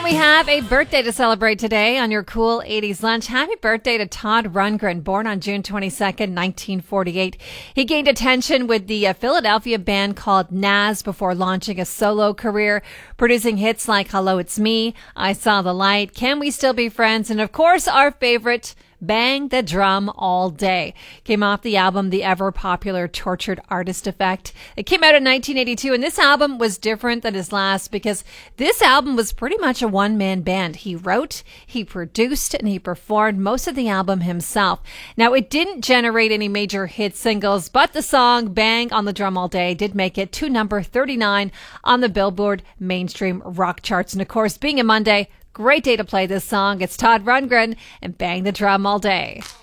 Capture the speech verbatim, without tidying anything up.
we have a birthday to celebrate today on your Cool eighties Lunch. Happy birthday to Todd Rundgren, born on June twenty-second, nineteen forty-eight. He gained attention with the uh, Philadelphia band called Nazz before launching a solo career, producing hits like Hello, It's Me, I Saw the Light, Can We Still Be Friends, and of course our favorite, Bang the Drum All Day. Came off the album The Ever Popular Tortured Artist Effect. It came out in nineteen eighty-two, and this album was different than his last because this album was pretty much a one-man band. He wrote, he produced, and he performed most of the album himself. Now, it didn't generate any major hit singles, but the song Bang on the Drum All Day did make it to number thirty-nine on the Billboard mainstream rock charts. And of course, being a Monday, great day to play this song. It's Todd Rundgren and Bang the Drum All Day.